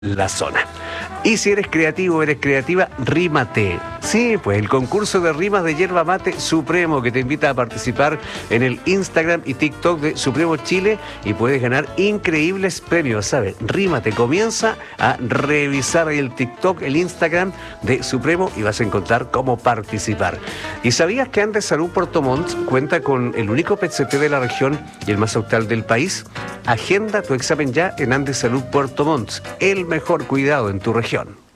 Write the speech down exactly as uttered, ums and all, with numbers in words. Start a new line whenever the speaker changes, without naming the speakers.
la zona. Y si eres creativo, eres creativa, rímate. Sí, pues el concurso de rimas de Yerba Mate Supremo, que te invita a participar en el Instagram y TikTok de Supremo Chile y puedes ganar increíbles premios, ¿sabes? Rímate, comienza a revisar el TikTok, el Instagram de Supremo y vas a encontrar cómo participar. ¿Y sabías que Andes Salud Puerto Montt cuenta con el único P E T-C T de la región y el más austral del país? Agenda tu examen ya en Andes Salud Puerto Montt, el mejor cuidado en tu región.